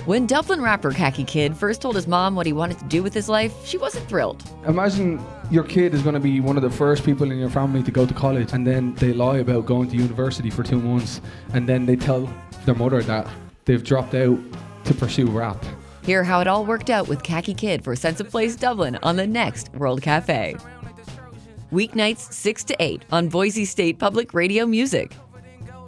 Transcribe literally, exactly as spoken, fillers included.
When Dublin rapper Khaki Kid first told his mom what he wanted to do with his life, she wasn't thrilled. Imagine your kid is going to be one of the first people in your family to go to college, and then they lie about going to university for two months, and then they tell their mother that they've dropped out to pursue rap. Hear how it all worked out with Khaki Kid for Sense of Place Dublin on the next World Cafe. Weeknights six to eight on Boise State Public Radio Music.